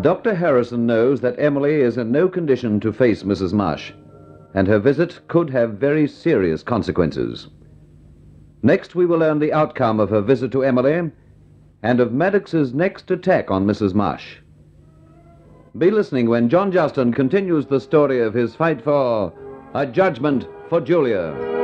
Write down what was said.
Dr. Harrison knows that Emily is in no condition to face Mrs. Marsh, and her visit could have very serious consequences. Next, we will learn the outcome of her visit to Emily and of Maddox's next attack on Mrs. Marsh. Be listening when John Justin continues the story of his fight for a judgment for Julia.